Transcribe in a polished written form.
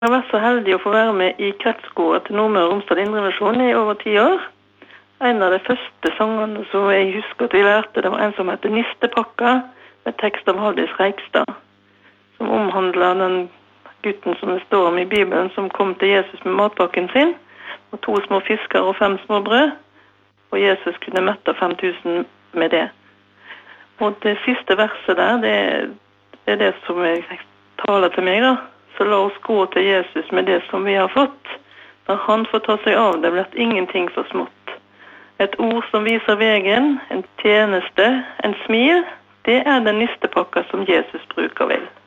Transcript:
Jeg har vært så heldig å få være med i kretskoret til Nordmøre og Romsdal Indremisjon i over 10 år. En av de første sangene som jeg husker at vi lærte, det var en som heter Nistepakka, med tekst av Haldis Reikstad, som omhandler den gutten som det står om i Bibelen, som kom til Jesus med matpakken sin, og 2 små fisker og 5 små brød, og Jesus kunne mette 5000 med det. Og det siste verset der, det er det som jeg taler til meg da. Så la oss gå til Jesus med det som vi har fått. Når han får ta seg av det, blir ingenting for smått. Et ord som viser veien, en tjeneste, en smil, det er den nistepakka som Jesus bruker vel.